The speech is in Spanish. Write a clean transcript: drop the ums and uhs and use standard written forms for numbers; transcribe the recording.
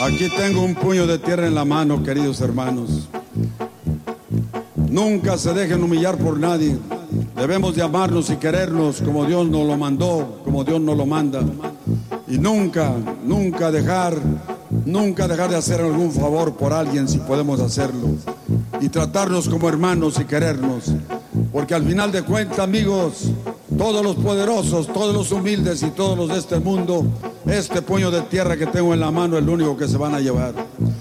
Aquí tengo un puño de tierra en la mano, queridos hermanos. Nunca se dejen humillar por nadie. Debemos de amarnos y querernos como Dios nos lo mandó, como Dios nos lo manda. Y nunca dejar de hacer algún favor por alguien si podemos hacerlo. Y tratarnos como hermanos y querernos. Porque al final de cuentas, amigos, todos los poderosos, todos los humildes y todos los de este mundo, este puño de tierra que tengo en la mano es lo único que se van a llevar.